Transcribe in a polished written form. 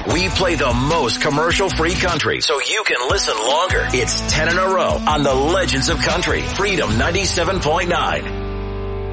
We play the most commercial-free country so you can listen longer. It's 10 in a row on the Legends of Country, Freedom 97.9.